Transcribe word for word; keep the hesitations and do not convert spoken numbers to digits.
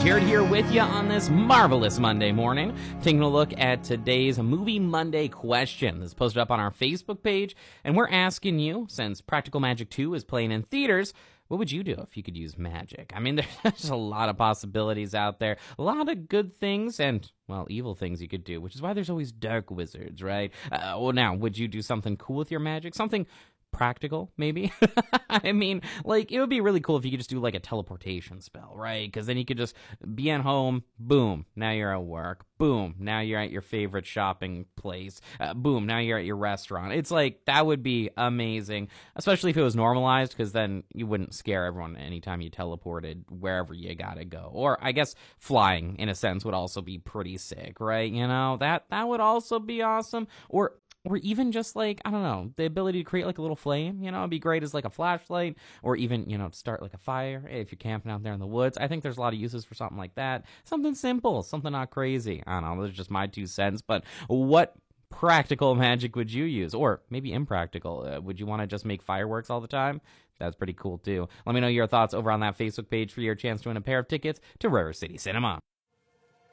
Jared here with you on this marvelous Monday morning, taking a look at today's Movie Monday question. This is posted up on our Facebook page, and we're asking you, since Practical Magic two is playing in theaters, what would you do if you could use magic? I mean, there's a lot of possibilities out there, a lot of good things and, well, evil things you could do, which is why there's always dark wizards, right? Uh, well, now, would you do something cool with your magic? Something practical, maybe? I mean, like, it would be really cool if you could just do, like, a teleportation spell, right? Because then you could just be at home, boom, now you're at work, boom, now you're at your favorite shopping place, uh, boom, now you're at your restaurant. It's like, that would be amazing, especially if it was normalized, because then you wouldn't scare everyone anytime you teleported wherever you gotta go. Or, I guess, flying, in a sense, would also be pretty sick, right? You know, that, that would also be awesome. Or Or even just like, I don't know, the ability to create like a little flame, you know, it'd be great as like a flashlight, or even, you know, start like a fire if you're camping out there in the woods. I think there's a lot of uses for something like that. Something simple, something not crazy. I don't know, those are just my two cents, but what practical magic would you use? Or maybe impractical. Uh, would you want to just make fireworks all the time? That's pretty cool too. Let me know your thoughts over on that Facebook page for your chance to win a pair of tickets to River City Cinema.